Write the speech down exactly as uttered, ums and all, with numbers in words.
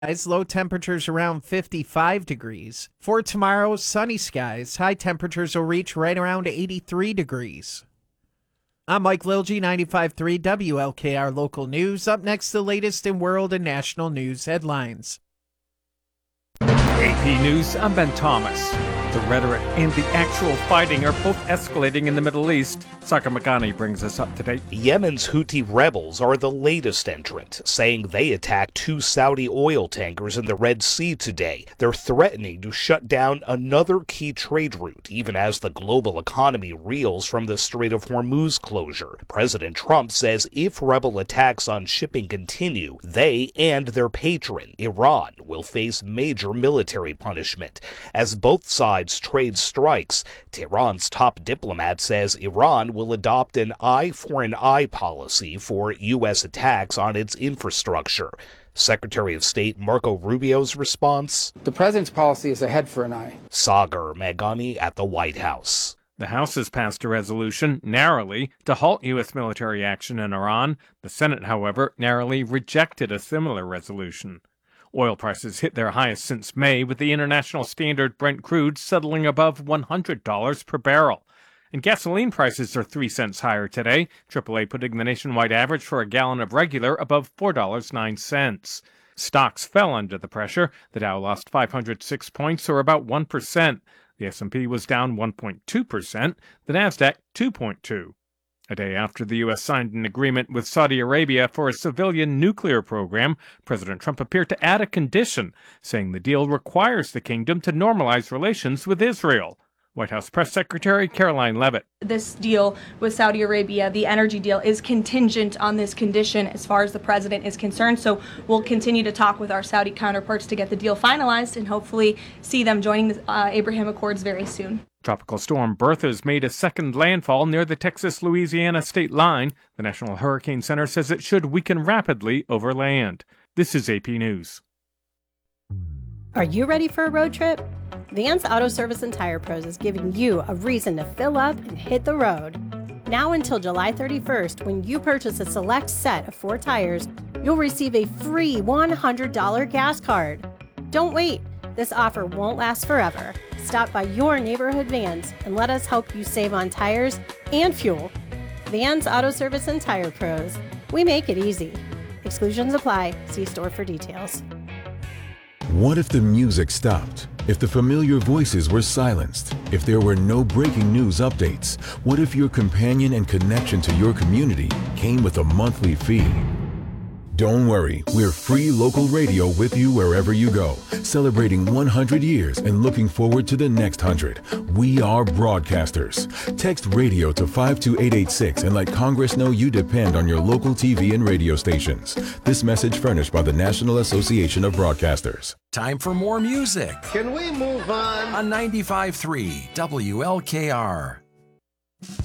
Low temperatures around fifty-five degrees. For tomorrow, sunny skies. High temperatures will reach right around eighty-three degrees. I'm Mike Lilgy, ninety-five point three W L K R Local News. Up next, the latest in world and national news headlines. A P News, I'm Ben Thomas. The rhetoric and the actual fighting are both escalating in the Middle East. Saka Magani brings us up to date. Yemen's Houthi rebels are the latest entrant, saying they attacked two Saudi oil tankers in the Red Sea today. They're threatening to shut down another key trade route, even as the global economy reels from the Strait of Hormuz closure. President Trump says if rebel attacks on shipping continue, they and their patron, Iran, will face major military punishment. As both sides trade strikes, Tehran's top diplomat says Iran will adopt an eye for an eye policy for U S attacks on its infrastructure. Secretary of State Marco Rubio's response? The president's policy is a head for an eye. Sagar Meghani at the White House. The House has passed a resolution, narrowly, to halt U S military action in Iran. The Senate, however, narrowly rejected a similar resolution. Oil prices hit their highest since May, with the international standard Brent crude settling above one hundred dollars per barrel. And gasoline prices are three cents higher today, triple A putting the nationwide average for a gallon of regular above four dollars and nine cents. Stocks fell under the pressure. The Dow lost five hundred six points, or about one percent. The S and P was down one point two percent, the Nasdaq two point two percent. A day after the U S signed an agreement with Saudi Arabia for a civilian nuclear program, President Trump appeared to add a condition, saying the deal requires the kingdom to normalize relations with Israel. White House Press Secretary Caroline Leavitt. This deal with Saudi Arabia, the energy deal, is contingent on this condition as far as the president is concerned. So we'll continue to talk with our Saudi counterparts to get the deal finalized and hopefully see them joining the uh, Abraham Accords very soon. Tropical storm Bertha has made a second landfall near the Texas-Louisiana state line. The National Hurricane Center says it should weaken rapidly over land. This is A P News. Are you ready for a road trip? Vans Auto Service and Tire Pros is giving you a reason to fill up and hit the road. Now until July thirty-first, when you purchase a select set of four tires, you'll receive a free one hundred dollars gas card. Don't wait. This offer won't last forever. Stop by your neighborhood Vans and let us help you save on tires and fuel. Vans Auto Service and Tire Pros. We make it easy. Exclusions apply. See store for details. What if the music stopped? If the familiar voices were silenced? If there were no breaking news updates? What if your companion and connection to your community came with a monthly fee? Don't worry, we're free local radio with you wherever you go, celebrating one hundred years and looking forward to the next one hundred. We are broadcasters. Text radio to five two eight eight six and let Congress know you depend on your local T V and radio stations. This message furnished by the National Association of Broadcasters. Time for more music. Can we move on? On ninety-five point three W L K R.